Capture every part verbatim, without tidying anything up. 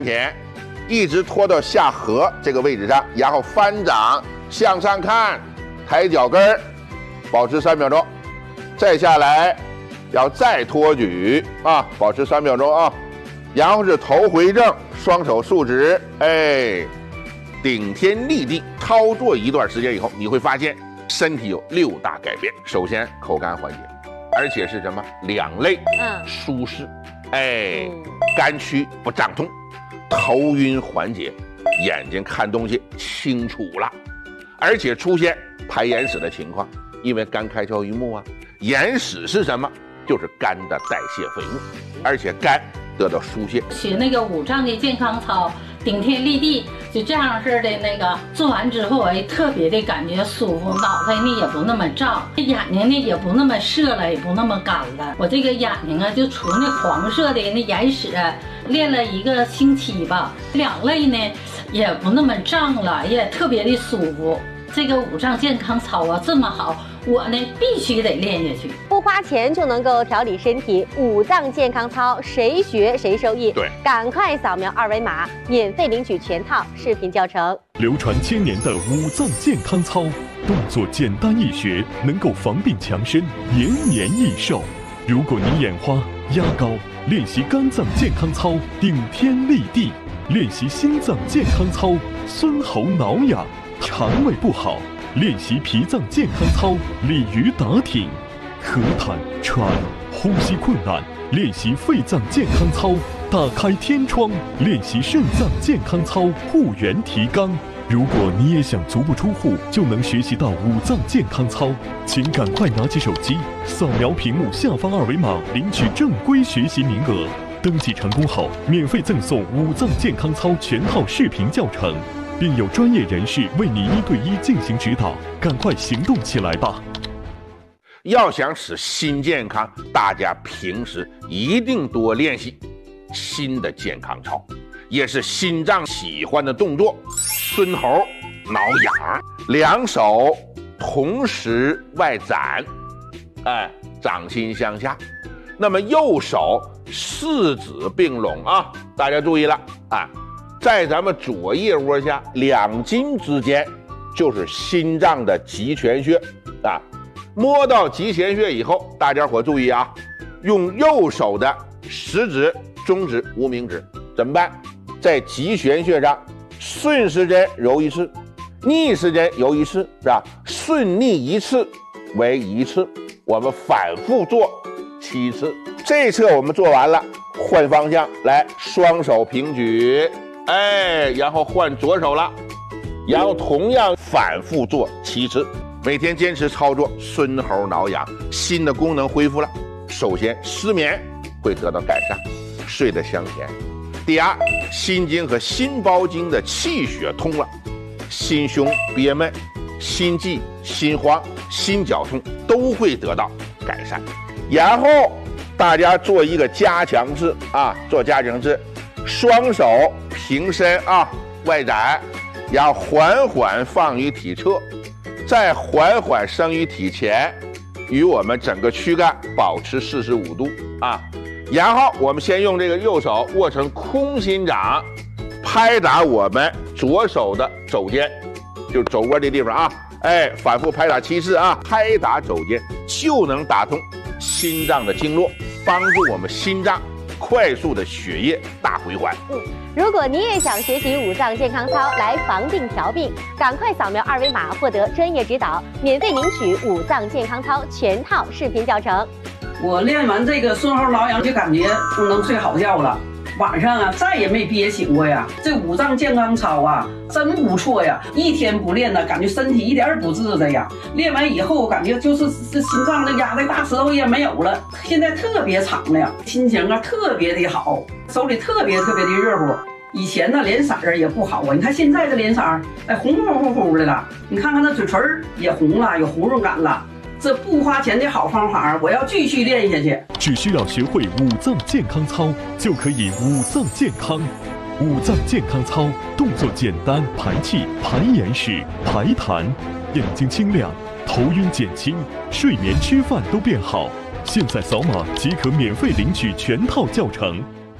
前，一直拖到下颌这个位置上，然后翻掌向上看，抬脚跟儿，保持三秒钟，再下来，要再托举啊，保持三秒钟啊，然后是头回正，双手竖直，哎，顶天立地。操作一段时间以后，你会发现身体有六大改变。首先，口干缓解，而且是什么？两肋嗯舒适，哎，肝区不胀痛，头晕缓解，眼睛看东西清楚了，而且出现排眼屎的情况，因为肝开窍于目啊。眼屎是什么？就是肝的代谢废物，而且肝得到疏泄。 学那个五脏的健康操，顶天立地，就这样式的那个做完之后，哎，特别的感觉舒服，脑袋呢也不那么胀，眼睛呢也不那么涩了，也不那么干了。我这个眼睛啊，就除那黄色的那眼屎，练了一个星期吧，两肋呢也不那么胀了，也特别的舒服。这个五脏健康操啊这么好，我呢必须得练下去。 不花钱就能够调理身体，五脏健康操谁学谁受益。 对， 赶快扫描二维码，免费领取全套视频教程。 流传千年的五脏健康操，动作简单易学，能够防病强身，延年益寿。如果你眼花、压高，练习肝脏健康操，顶天立地；练习心脏健康操，孙喉挠痒；肠胃不好，练习脾脏健康操，鲤鱼打挺；咳痰、喘、呼吸困难，练习肺脏健康操，打开天窗；练习肾脏健康操，护元提肛。如果你也想足不出户就能学习到五脏健康操，请赶快拿起手机，扫描屏幕下方二维码，领取正规学习名额。登记成功后，免费赠送五脏健康操全套视频教程，并有专业人士为你一对一进行指导。赶快行动起来吧！ 要想使心健康，大家平时一定多练习心的健康操，也是心脏喜欢的动作。孙喉挠痒，两手同时外展，哎，掌心向下。那么右手四指并拢啊，大家注意了啊，在咱们左腋窝下两筋之间就是心脏的极泉穴啊。摸到极泉穴以后，大家伙注意啊，用右手的食指、中指、无名指怎么办？在极泉穴上顺时针揉一次，逆时针揉一次，是吧？顺逆一次为一次，我们反复做七次。这一侧我们做完了，换方向来，双手平举，哎，然后换左手了，然后同样反复做七次。每天坚持操作，孙喉挠痒，心的功能恢复了。首先，失眠会得到改善，睡得香甜。第二，心经和心包经的气血通了，心胸憋闷、心悸、心慌、心绞痛都会得到改善。然后大家做一个加强式啊，做加强式，双手平伸啊，外展，然后缓缓放于体侧，再缓缓升于体前，与我们整个躯干保持四十五度啊。然后我们先用这个右手握成空心掌，拍打我们左手的肘尖，就是肘窝的地方啊，哎，反复拍打七次啊，拍打肘尖就能打通心脏的经络，帮助我们心脏快速的血液大回环。 嗯，如果你也想学习五脏健康操来防病调病，赶快扫描二维码获得专业指导，免费领取五脏健康操全套视频教程。 我练完这个孙喉挠痒就感觉能睡好觉了，晚上啊再也没憋醒过呀。这五脏健康操啊真不错呀，一天不练呢，感觉身体一点不自在呀。练完以后感觉就是这心脏的压的大石头也没有了，现在特别敞亮，心情啊特别的好，手里特别特别的热乎。以前呢脸色儿也不好啊，你看现在这脸色儿哎红乎乎乎的了，你看看那嘴唇也红了，有红润感了。这不花钱的好方法，我要继续练下去。 只需要学会五脏健康操，就可以五脏健康。五脏健康操动作简单，排气、排眼屎、排痰，眼睛清亮，头晕减轻，睡眠吃饭都变好。现在扫码即可免费领取全套教程。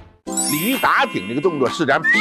鲤鱼打挺这个动作是咱